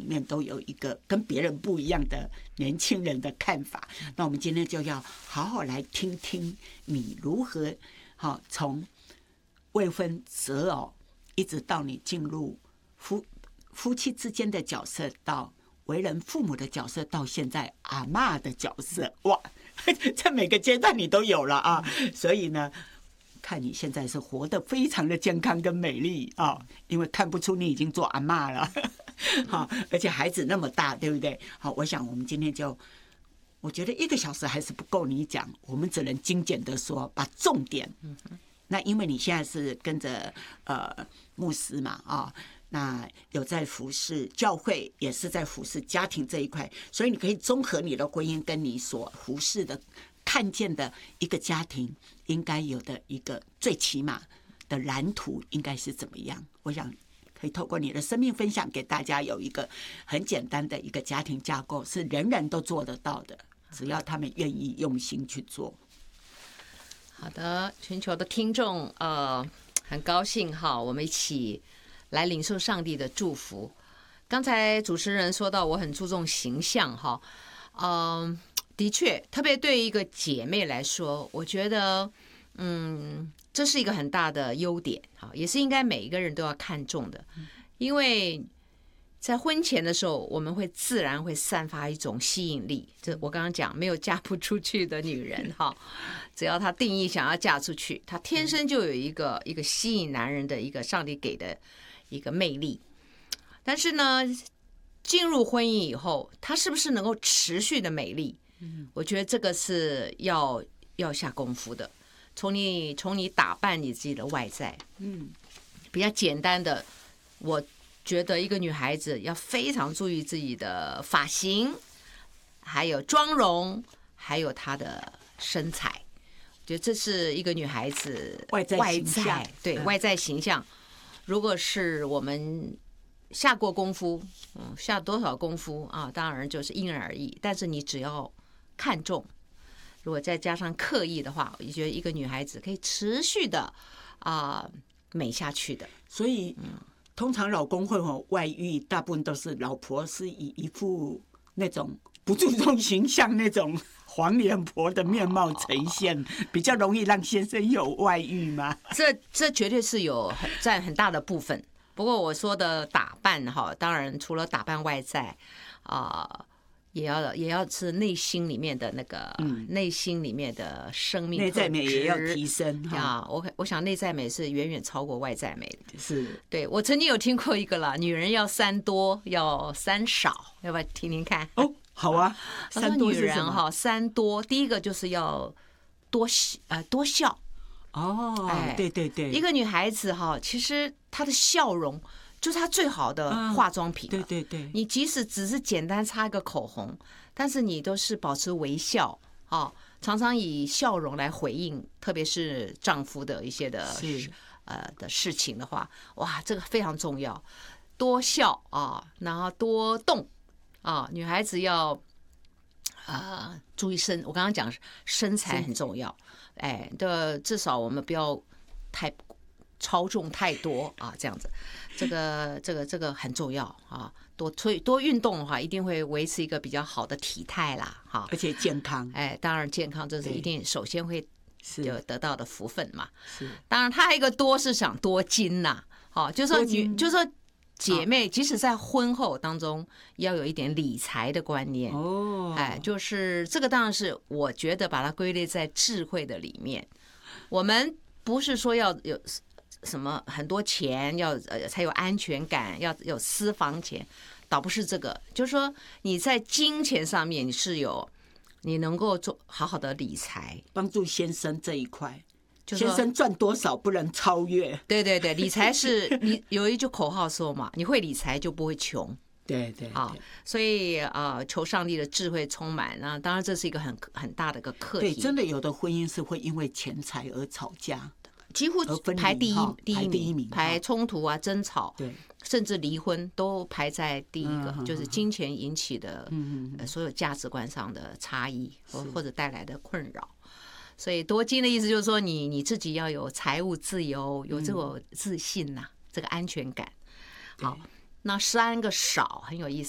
面都有一个跟别人不一样的年轻人的看法。那我们今天就要好好来听听你如何从未婚择偶，一直到你进入夫妻之间的角色，到为人父母的角色，到现在阿嬷的角色，哇，在每个阶段你都有了啊！所以呢，看你现在是活得非常的健康跟美丽啊，因为看不出你已经做阿嬷了，好，而且孩子那么大，对不对？好，我想我们今天我觉得1个小时还是不够你讲，我们只能精简的说，把重点。那因为你现在是跟着牧师嘛啊，那有在服侍教会，也是在服侍家庭这一块，所以你可以综合你的婚姻跟你所服侍的看见的一个家庭应该有的一个最起码的蓝图应该是怎么样。我想可以透过你的生命分享给大家有一个很简单的一个家庭架构，是人人都做得到的，只要他们愿意用心去做。 好的，全球的听众，很高兴哈，我们一起来领受上帝的祝福。刚才主持人说到，我很注重形象哈，的确，特别对于一个姐妹来说，我觉得，这是一个很大的优点哈，也是应该每一个人都要看重的，因为在婚前的时候，我们会自然会散发一种吸引力。这我刚刚讲，没有嫁不出去的女人哈，只要她定义想要嫁出去，她天生就有一个吸引男人的一个上帝给的一个魅力。但是呢，进入婚姻以后，她是不是能够持续的美丽？我觉得这个是要下功夫的。从你打扮你自己的外在，比较简单的，我觉得一个女孩子要非常注意自己的发型，还有妆容，还有她的身材。我觉得这是一个女孩子外在形象， 对，外在形象。如果是我们下过功夫，下多少功夫啊？当然就是因人而异。但是你只要看重，如果再加上刻意的话，我觉得一个女孩子可以持续的美下去的。 所以，通常老公会外遇，大部分都是老婆是以一副那种不注重形象那种黄脸婆的面貌呈现，比较容易让先生有外遇吗？ 这绝对是有占很大的部分。不过我说的打扮哈，当然除了打扮外在也要是内心里面的那个，内心里面的生命特质， 内在美也要提升啊。我想内在美是远远超过外在美的。 是， 对，我曾经有听过一个啦，女人要3多，要3少，要不要听听看？ 哦，好啊。 3多是什么？女人哈，3多，第一个就是要多笑。 哦，对对对， 一个女孩子哈，其实她的笑容就是她最好的化妆品。 对对对， 你即使只是简单擦一个口红，但是你都是保持微笑常常以笑容来回应，特别是丈夫的一些的事情的话，哇，这个非常重要。多笑然后多动女孩子要注意我刚刚讲身材很重要。至少我们不要太超重太多这样子，这个很重要多运动的话，一定会维持一个比较好的体态啦而且健康。 当然健康这是一定首先会有得到的福分嘛。 是， 当然他还有一个多是想多金呐，就是说姐妹，即使在婚后当中，要有一点理财的观念就是这个，当然是我觉得把它归类在智慧的里面。我们不是说要有什么很多钱，要才有安全感，要有私房钱，倒不是这个，就是说你在金钱上面你能够好好的理财， 帮助先生这一块。先生赚多少不能超越。 对对对，理财是你有一句口号说嘛，你会理财就不会穷。 对对所以求上帝的智慧充满当然这是一个很大的一个课题。 对，真的有的婚姻是会因为钱财而吵架， 几乎排第一名，排冲突争吵， 对， 甚至离婚都排在第一个，就是金钱引起的所有价值观上的差异或者带来的困扰。所以多金的意思就是说你自己要有财务自由，有这种自信这个安全感。好，那3个少很有意思。